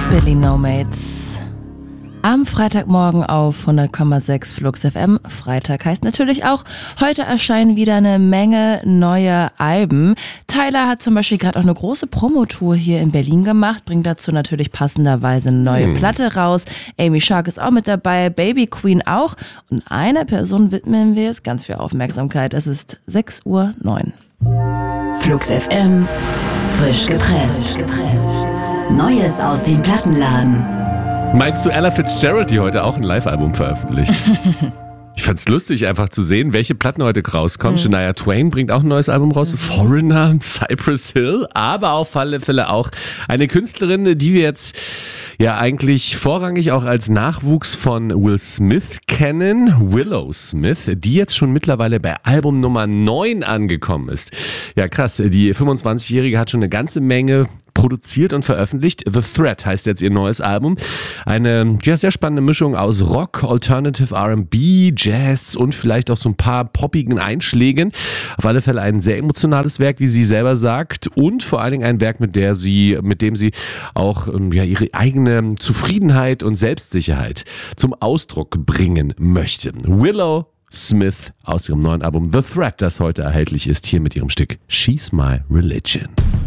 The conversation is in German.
Billy No Mates. Am Freitagmorgen auf 100,6 Flux FM. Freitag heißt natürlich auch, heute erscheinen wieder eine Menge neue Alben. Tyler hat zum Beispiel gerade auch eine große Promotour hier in Berlin gemacht, bringt dazu natürlich passenderweise eine neue Platte raus. Amy Shark ist auch mit dabei, Baby Queen auch. Und einer Person widmen wir jetzt ganz viel Aufmerksamkeit. Es ist 6:09 Uhr. Flux FM, frisch gepresst. Neues aus dem Plattenladen. Meinst du Ella Fitzgerald, die heute auch ein Live-Album veröffentlicht? Ich fand's lustig, einfach zu sehen, welche Platten heute rauskommen. Shania Twain bringt auch ein neues Album raus. Foreigner, Cypress Hill, aber auf alle Fälle auch eine Künstlerin, die wir jetzt ja eigentlich vorrangig auch als Nachwuchs von Will Smith kennen. Willow Smith, die jetzt schon mittlerweile bei Album Nummer 9 angekommen ist. Ja krass, die 25-Jährige hat schon eine ganze Menge produziert und veröffentlicht. The Threat heißt jetzt ihr neues Album. Eine sehr spannende Mischung aus Rock, Alternative R&B, Jazz und vielleicht auch so ein paar poppigen Einschlägen. Auf alle Fälle ein sehr emotionales Werk, wie sie selber sagt, und vor allen Dingen ein Werk, mit dem sie auch ihre eigene Zufriedenheit und Selbstsicherheit zum Ausdruck bringen möchte. Willow Smith aus ihrem neuen Album The Threat, das heute erhältlich ist, hier mit ihrem Stück She's My Religion.